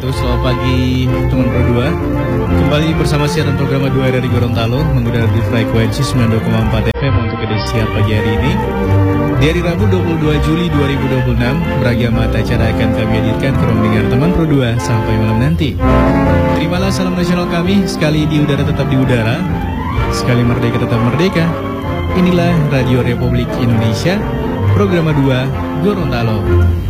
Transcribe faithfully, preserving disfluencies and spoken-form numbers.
wabarakatuh. Selamat pagi teman Pro dua. Kembali bersama siaran program dua dari Gorontalo mengudara di frekuensi sembilan puluh dua koma empat F M untuk edisi siang pagi hari ini. Di hari Rabu dua puluh dua Juli dua ribu dua puluh enam, beragam mata acara akan kami hadirkan ke ruang dengar teman Pro dua sampai malam nanti. Terimalah salam nasional kami, sekali di udara tetap di udara, sekali merdeka tetap merdeka. Inilah Radio Republik Indonesia, program dua Gorontalo.